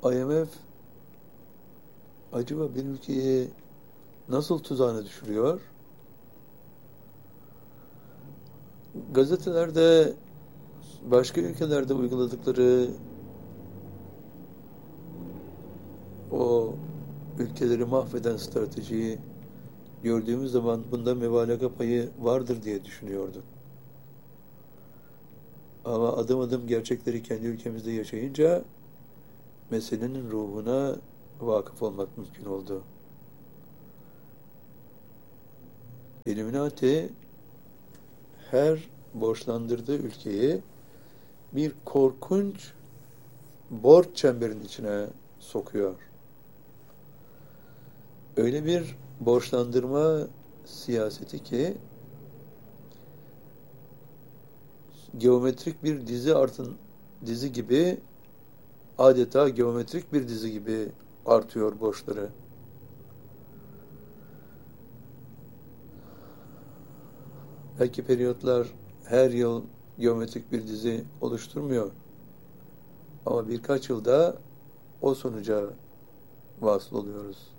IMF acaba bir ülkeyi nasıl tuzağına düşürüyor? Gazetelerde başka ülkelerde uyguladıkları o ülkeleri mahveden stratejiyi gördüğümüz zaman bunda mübalağa payı vardır diye düşünüyorduk. Ama adım adım gerçekleri kendi ülkemizde yaşayınca meselenin ruhuna vakıf olmak mümkün oldu. Illuminati her borçlandırdığı ülkeyi bir korkunç borç çemberinin içine sokuyor. Öyle bir borçlandırma siyaseti ki geometrik bir dizi gibi, adeta geometrik bir dizi gibi artıyor borçları. Belki periyotlar her yıl geometrik bir dizi oluşturmuyor. Ama birkaç yılda o sonuca vasıl oluyoruz.